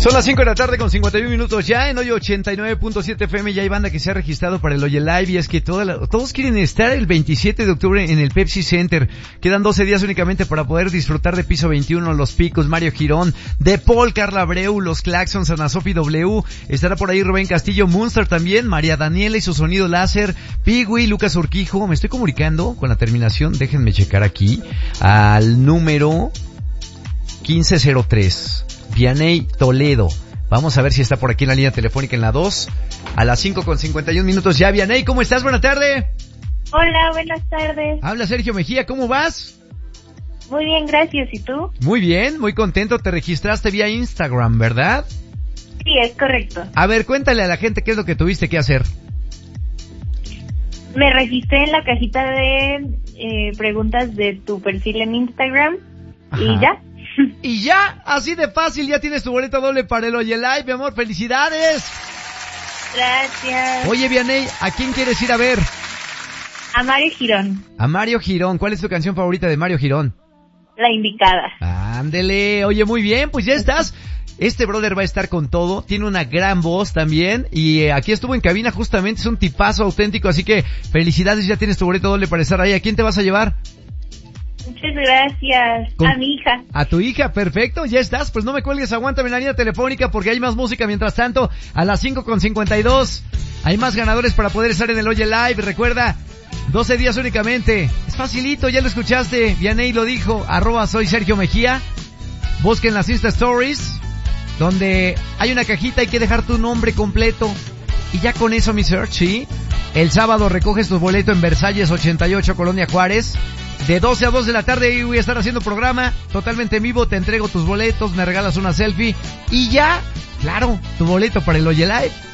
Son las 5 de la tarde con 51 minutos ya en hoy 89.7 FM. Ya hay banda que se ha registrado para el Oye Live y es que todos quieren estar el 27 de octubre en el Pepsi Center. Quedan 12 días únicamente para poder disfrutar de Piso 21, Los Picos, Mario Girón, De Paul, Carla Abreu, Los Claxons, Ana Sofi W. Estará por ahí Rubén Castillo, Munster también, María Daniela y su sonido láser, Pigui, Lucas Urquijo. Me estoy comunicando con la terminación, déjenme checar aquí, al número 1503. Vianey Toledo. Vamos a ver si está por aquí en la línea telefónica en la 2. A las 5 con 51 minutos ya. Vianey, ¿cómo estás? Buena tarde. Hola, buenas tardes. Habla Sergio Mejía, ¿cómo vas? Muy bien, gracias. ¿Y tú? Muy bien, muy contento. Te registraste vía Instagram, ¿verdad? Sí, es correcto. A ver, cuéntale a la gente qué es lo que tuviste que hacer. Me registré en la cajita de preguntas de tu perfil en Instagram. Ajá. Y ya. Y ya, así de fácil, ya tienes tu boleto doble para el Oye Live, mi amor, ¡felicidades! Gracias. Oye, Vianey, ¿a quién quieres ir a ver? A Mario Girón. A Mario Girón, ¿cuál es tu canción favorita de Mario Girón? La Indicada. Ándele, oye, muy bien, pues ya estás. Este brother va a estar con todo, tiene una gran voz también, y aquí estuvo en cabina justamente, es un tipazo auténtico, así que felicidades, ya tienes tu boleto doble para estar ahí. ¿A quién te vas a llevar? Muchas gracias. A mi hija. A tu hija, perfecto, ya estás. Pues no me cuelgues, aguántame en la línea telefónica porque hay más música. Mientras tanto, a las 5 con 52 hay más ganadores para poder estar en el Oye Live. Recuerda, 12 días únicamente. Es facilito, ya lo escuchaste. Vianey lo dijo, @soy Sergio Mejía. Busquen las Insta Stories, donde hay una cajita, hay que dejar tu nombre completo. Y ya con eso, mi search, ¿sí? El sábado recoges tu boleto en Versalles 88, Colonia Juárez. De 12 a 2 de la tarde voy a estar haciendo programa totalmente en vivo, te entrego tus boletos, me regalas una selfie y ya, claro, tu boleto para el Oye Live.